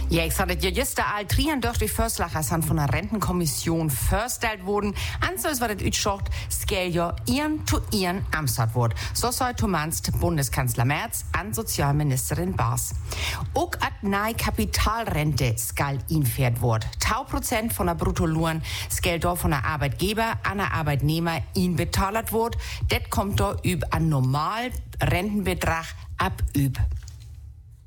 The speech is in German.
Ja, ich sagte ja, just all trien durch die Förslacher sind von der Rentenkommission vorgestellt worden. Ansonsten war das Utschort, skell ja ihren zu ihren Amtstag wird. So soll Thomanst Bundeskanzler Merz an Sozialministerin Baas. Auch at nei Kapitalrente skal einfährt wird. 10% von der Bruttolohn skell da von der Arbeitgeber an der Arbeitnehmer inbetalat wird. Das kommt da über einen normalen Rentenbetrag ab üb